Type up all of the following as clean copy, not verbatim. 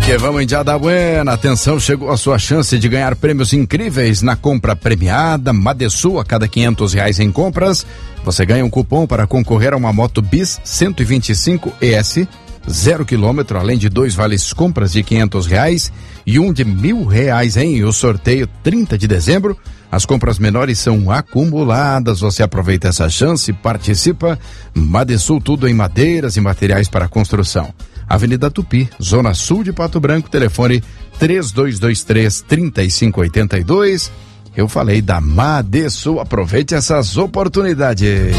Que vamos em dia da buena. Atenção, chegou a sua chance de ganhar prêmios incríveis na compra premiada Madesul. A cada R$500 em compras, você ganha um cupom para concorrer a uma moto Bis 125 ES 0 km, além de 2 vales compras de R$500 e um de R$1.000, hein? O sorteio 30 de dezembro. As compras menores são acumuladas. Você aproveita essa chance e participa. Madesul, tudo em madeiras e materiais para construção. Avenida Tupi, Zona Sul de Pato Branco, telefone 3223-3582. Eu falei da Madesul, aproveite essas oportunidades.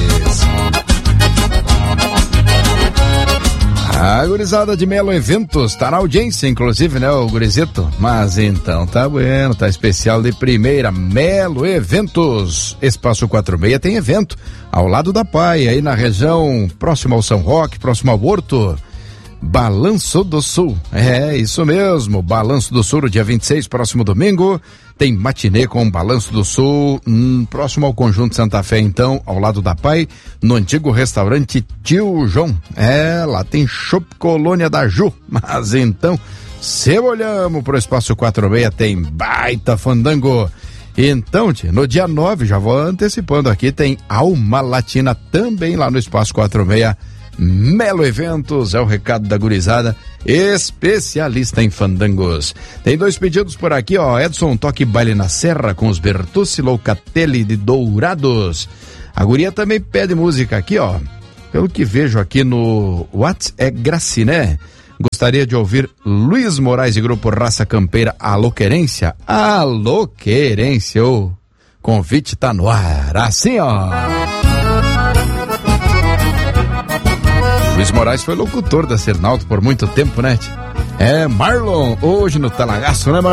A gurizada de Melo Eventos tá na audiência, inclusive, né, o gurizito? Mas então tá bueno, tá especial de primeira. Melo Eventos, Espaço 46 tem evento ao lado da Pai, aí na região próximo ao São Roque, próximo ao Horto. Balanço do Sul, é isso mesmo, Balanço do Sul, dia 26, próximo domingo, tem matinê com Balanço do Sul, próximo ao Conjunto Santa Fé, então, ao lado da Pai, no antigo restaurante Tio João. Lá tem Chopp Colônia da Ju, mas então, se olhamos pro Espaço 46, tem baita fandango. Então, no dia 9, já vou antecipando aqui, tem Alma Latina também lá no Espaço 46. Melo Eventos, é o recado da gurizada, especialista em fandangos. Tem 2 pedidos por aqui, ó. Edson, toque baile na serra com os Bertucci Locatelli de Dourados. A guria também pede música aqui, ó. Pelo que vejo aqui no Whats é Graciné. Gostaria de ouvir Luiz Moraes e Grupo Raça Campeira, Alô Querência. Alô Querência, o convite tá no ar, assim, ó. Luiz Moraes foi locutor da Cernalto por muito tempo, né? Marlon, hoje no Talagaço, né, Marlon?